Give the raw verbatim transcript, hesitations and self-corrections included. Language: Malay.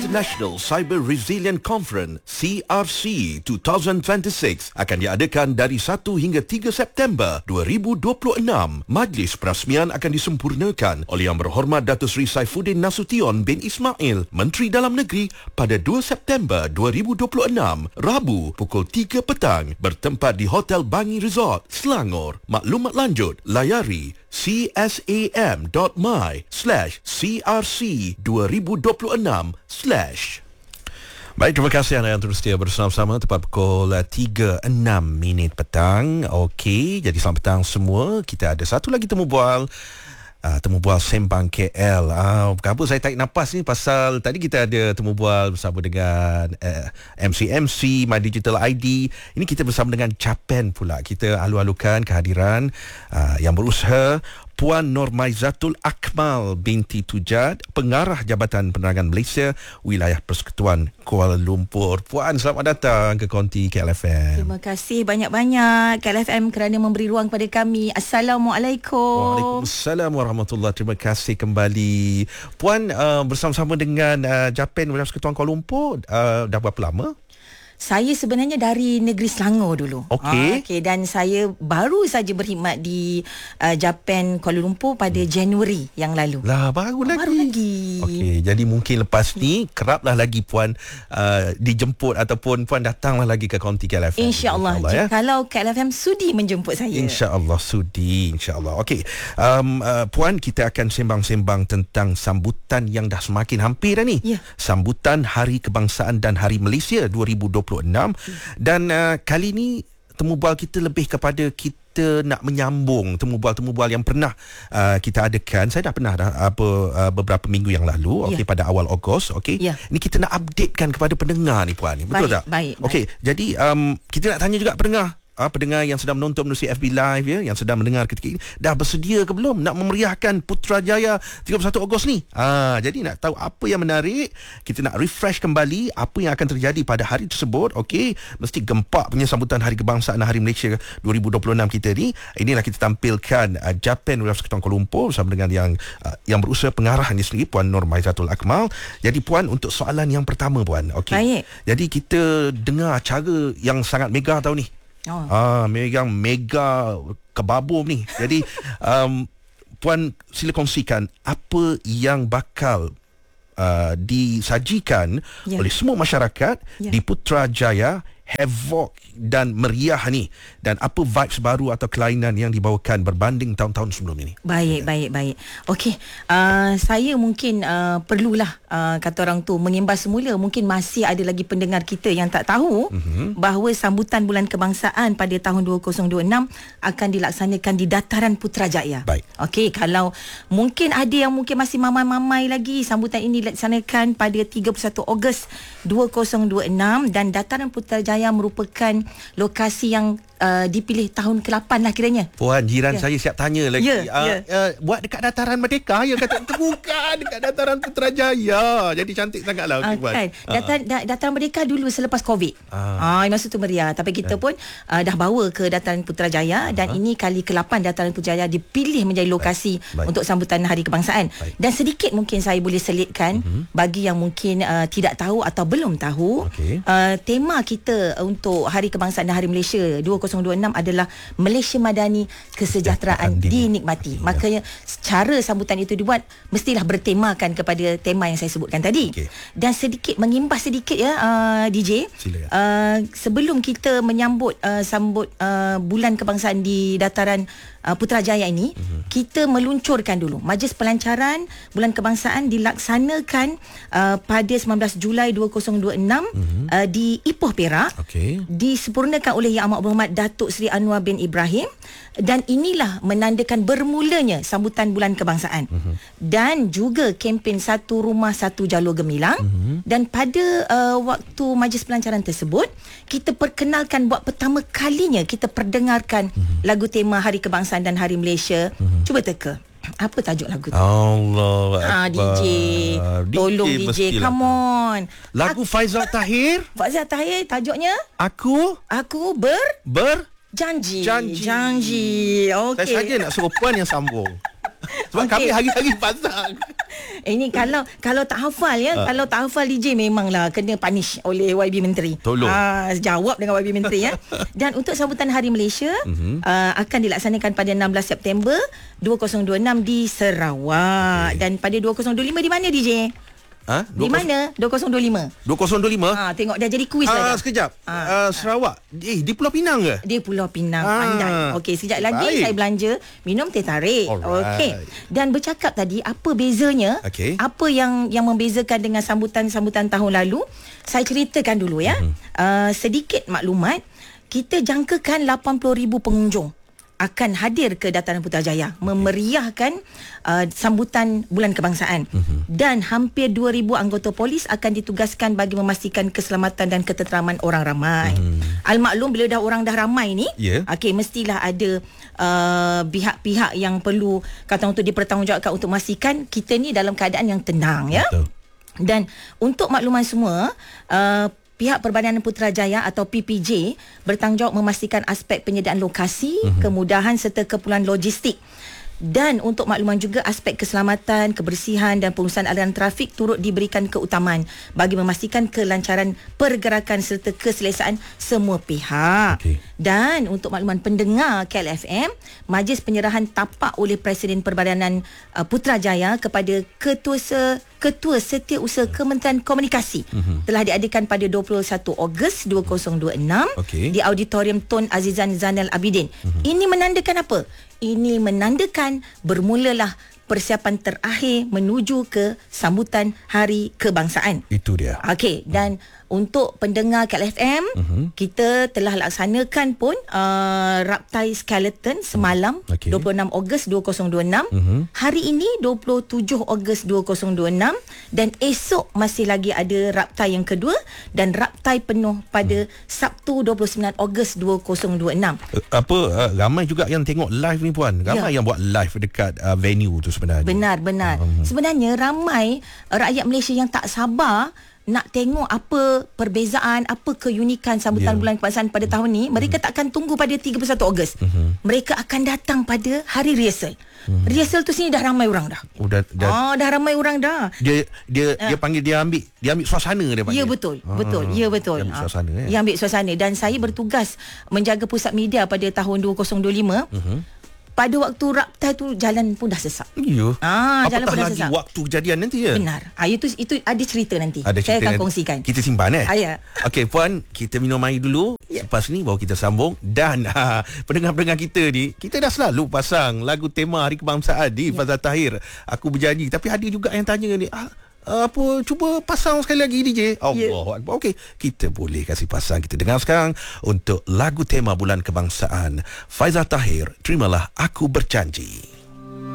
International Cyber Resilient Conference C R C dua ribu dua puluh enam akan diadakan dari satu hingga tiga September dua ribu dua puluh enam. Majlis perasmian akan disempurnakan oleh Yang Berhormat Datuk Seri Saifuddin Nasution bin Ismail, Menteri Dalam Negeri, pada dua September dua ribu dua puluh enam, Rabu pukul tiga petang, bertempat di Hotel Bangi Resort, Selangor. Maklumat lanjut layari csam.my slash crc 2026 slash. Baik, terima kasih anda yang terus setia bersama-sama tepat pukul tiga enam minit petang. Okey, jadi selamat petang semua. Kita ada satu lagi temu bual. Uh, temu bual Sembang K L. Uh, kenapa saya tarik nafas ni? Pasal tadi kita ada temu bual bersama dengan uh, M C M C My Digital I D. Ini kita bersama dengan Capen pula. Kita alu-alukan kehadiran uh, yang berusaha Puan Normaizatul Akmal binti Tujad, Pengarah Jabatan Penerangan Malaysia, Wilayah Persekutuan Kuala Lumpur. Puan, selamat datang ke Konti K L F M. Terima kasih banyak-banyak K L F M kerana memberi ruang kepada kami. Assalamualaikum. Waalaikumsalam warahmatullahi. Terima kasih kembali. Puan, uh, bersama-sama dengan uh, Japan Wilayah Persekutuan Kuala Lumpur, uh, dah berapa lama? Saya sebenarnya dari negeri Selangor dulu. Okey. Ha, okay, dan saya baru saja berkhidmat di uh, Japan Kuala Lumpur pada hmm. Januari yang lalu. Lah, baru lagi. Baru lagi. Okey, jadi mungkin lepas ni keraplah lagi Puan uh, dijemput ataupun Puan datanglah lagi ke Konti K L F M. InsyaAllah. Insya ya? Kalau K L F M sudi menjemput saya. InsyaAllah sudi. InsyaAllah. Okey, um, uh, Puan, kita akan sembang-sembang tentang sambutan yang dah semakin hampir dah ni. Ya. Sambutan Hari Kebangsaan dan Hari Malaysia dua ribu dua puluh enam. Dan uh, kali ni temu bual kita lebih kepada kita nak menyambung temu bual-temu bual yang pernah uh, kita adakan. Saya dah pernah dah apa uh, beberapa minggu yang lalu, okey, yeah. pada awal Ogos, okey. Yeah. Ni kita nak updatekan kepada pendengar ni Puan ni. Betul baik, tak? Baik. Okey, jadi um, kita nak tanya juga pendengar. Ah, pendengar yang sedang menonton melalui F B Live ya, yang sedang mendengar ketika ini, dah bersedia ke belum nak memeriahkan Putrajaya tiga puluh satu Ogos ni? Ah, jadi nak tahu apa yang menarik, kita nak refresh kembali apa yang akan terjadi pada hari tersebut. Okey, mesti gempak punya sambutan Hari Kebangsaan Hari Malaysia dua ribu dua puluh enam kita ni. Inilah kita tampilkan uh, Japan Wilayah Persekutuan Kuala Lumpur bersama dengan yang uh, yang berusaha pengarah ni sendiri, Puan Normaizatul Akmal. Jadi Puan, untuk soalan yang pertama Puan. Okey. Baik. Jadi kita dengar cara yang sangat mega tahu ni. Oh. Ah, megang mega kebabum ni. Jadi um, Puan sila kongsikan apa yang bakal uh, disajikan yeah. oleh semua masyarakat yeah. di Putrajaya, havoc dan meriah ni, dan apa vibes baru atau kelainan yang dibawakan berbanding tahun-tahun sebelum ini. Baik, ya. baik, baik. Okey, uh, saya mungkin uh, perlulah uh, kata orang tu mengimbas semula. Mungkin masih ada lagi pendengar kita yang tak tahu uh-huh. bahawa sambutan Bulan Kebangsaan pada tahun dua ribu dua puluh enam akan dilaksanakan di Dataran Putrajaya. Baik. Okey, kalau mungkin ada yang mungkin masih mamai-mamai lagi, sambutan ini dilaksanakan pada tiga puluh satu Ogos dua ribu dua puluh enam, dan Dataran Putrajaya merupakan lokasi yang uh, dipilih tahun ke lapan lah kiranya. Puan, jiran yeah. saya siap tanya lagi. Yeah, uh, yeah. Uh, buat dekat Dataran Merdeka ya, kata itu bukan dekat Dataran Putrajaya. Jadi cantik sangatlah. Okay, uh, kan. Dataran, uh-huh. Dataran Merdeka dulu selepas Covid. Ah, uh. masa tu meriah. Tapi kita uh. pun uh, dah bawa ke Dataran Putrajaya, uh-huh. dan ini kali ke lapan Dataran Putrajaya dipilih menjadi lokasi Baik. Baik. untuk sambutan Hari Kebangsaan. Baik. Dan sedikit mungkin saya boleh selitkan uh-huh. bagi yang mungkin uh, tidak tahu atau belum tahu. Okay. Uh, tema kita untuk Hari Kebangsaan dan Hari Malaysia dua ribu dua puluh enam adalah Malaysia Madani, Kesejahteraan dinikmati. Ya. Makanya cara sambutan itu dibuat mestilah bertemakan kepada tema yang saya sebutkan tadi. Okay. Dan sedikit mengimbas sedikit ya uh, D J. Silakan. Uh, sebelum kita menyambut uh, sambut uh, Bulan Kebangsaan di Dataran uh, Putrajaya ini, uh-huh. kita meluncurkan dulu majlis pelancaran Bulan Kebangsaan dilaksanakan uh, pada sembilan belas Julai dua ribu dua puluh enam uh-huh. uh, di Ipoh Perak. Okay. Disempurnakan oleh Yang Amat Berhormat Datuk Seri Anwar bin Ibrahim, dan inilah menandakan bermulanya sambutan Bulan Kebangsaan. Uh-huh. Dan juga kempen Satu Rumah Satu Jalur Gemilang. Uh-huh. Dan pada uh, waktu majlis pelancaran tersebut, kita perkenalkan buat pertama kalinya kita perdengarkan uh-huh. lagu tema Hari Kebangsaan dan Hari Malaysia. Uh-huh. Cuba teka. Apa tajuk lagu tu? Allah ah, D J. Tolong D J, come on. Lagu Ak- Faizal Tahir. Faizal Tahir, tajuknya? Aku Aku ber Ber Janji. Janji. Janji. Okey. Saya saja nak suruh Puan yang sambung. Sebab okay. kami hari-hari pasang. Ini kalau kalau tak hafal ya, uh. kalau tak hafal D J memanglah kena punish oleh Y B Menteri. Tolong. Ah, jawab dengan Y B Menteri ya. Dan untuk sambutan Hari Malaysia uh-huh. uh, akan dilaksanakan pada enam belas September dua ribu dua puluh enam di Sarawak. Okay. Dan pada dua ribu dua puluh lima di mana D J? Ha? Di mana? dua ribu dua puluh lima. dua ribu dua puluh lima? Ha, tengok dah jadi kuis ah, dah. Sekejap. Ah, uh, Sarawak. Eh, di Pulau Pinang ke? Di Pulau Pinang. Ah, pandai. Okey, sekejap lagi baik. saya belanja minum teh tarik. Okey. Dan bercakap tadi apa bezanya? Okay. Apa yang yang membezakan dengan sambutan-sambutan tahun lalu? Saya ceritakan dulu ya. Uh-huh. Uh, sedikit maklumat. Kita jangkakan lapan puluh ribu pengunjung akan hadir ke Dataran Putrajaya memeriahkan uh, sambutan Bulan Kebangsaan uh-huh. dan hampir dua ribu anggota polis akan ditugaskan bagi memastikan keselamatan dan ketenteraman orang ramai. Uh-huh. Al-maklum bila dah orang dah ramai ni, yeah. okey mestilah ada uh, pihak-pihak yang perlu kata untuk dipertanggungjawabkan untuk memastikan kita ni dalam keadaan yang tenang ya. Betul. Dan untuk makluman semua, uh, pihak Perbadanan Putrajaya atau P P J bertanggungjawab memastikan aspek penyediaan lokasi, uh-huh. kemudahan serta keperluan logistik. Dan untuk makluman juga aspek keselamatan, kebersihan dan pengurusan aliran trafik turut diberikan keutamaan bagi memastikan kelancaran pergerakan serta keselesaan semua pihak. Okay. Dan untuk makluman pendengar K L F M, majlis penyerahan tapak oleh Presiden Perbadanan uh, Putrajaya kepada Ketua Se Ketua Setiausaha Kementerian Komunikasi uh-huh. telah diadakan pada dua puluh satu Ogos dua ribu dua puluh enam okay. di Auditorium Tun Azizan Zainal Abidin. Uh-huh. Ini menandakan apa? Ini menandakan bermulalah persiapan terakhir menuju ke sambutan Hari Kebangsaan. Itu dia. Okey, dan untuk pendengar K L F M, uh-huh. kita telah laksanakan pun uh, Raptai Skeleton semalam okay. dua puluh enam Ogos dua ribu dua puluh enam. Uh-huh. Hari ini dua puluh tujuh Ogos dua ribu dua puluh enam dan esok masih lagi ada Raptai yang kedua dan Raptai penuh pada uh-huh. Sabtu dua puluh sembilan Ogos dua ribu dua puluh enam. Uh, apa uh, ramai juga yang tengok live ni puan. Ramai ya. yang buat live dekat uh, venue tu sebenarnya. Benar, benar. Uh-huh. Sebenarnya ramai rakyat Malaysia yang tak sabar nak tengok apa perbezaan, apa keunikan sambutan yeah. Bulan Kebangsaan pada tahun ni. Mereka mm-hmm. tak akan tunggu pada tiga puluh satu Ogos. Mm-hmm. Mereka akan datang pada hari rehearsal. Mm-hmm. Rehearsal tu sini dah ramai orang dah. Oh, dah, dah. Oh, dah ramai orang dah. Dia dia uh. dia panggil dia ambil dia ambil suasana dia panggil. Ya betul, ah. betul. Ya betul. Dia ambil suasana eh. Dia ambil suasana dan saya bertugas menjaga pusat media pada tahun dua ribu dua puluh lima. Mm-hmm. Pada waktu Raptai tu jalan pun dah sesak. Ya. Ah, jalan pun dah sesak. Apatah lagi waktu kejadian nanti ya? Benar. Ah, itu itu ada cerita nanti. Ada cerita saya akan nanti. kongsikan. Kita simpan eh. Ah, ya. Okey puan, kita minum air dulu. Ya. Lepas ni baru kita sambung dan ha, pendengar-pendengar kita ni, kita dah selalu pasang lagu tema Hari Kebangsaan di ya. Fazal Tahir. Aku berjanji, tapi ada juga yang tanya ni, ah, apa cuba pasang sekali lagi D J. Allahu Akbar. Okey, kita boleh kasih pasang. Kita dengar sekarang untuk lagu tema Bulan Kebangsaan Faizal Tahir, Terimalah Aku Berjanji.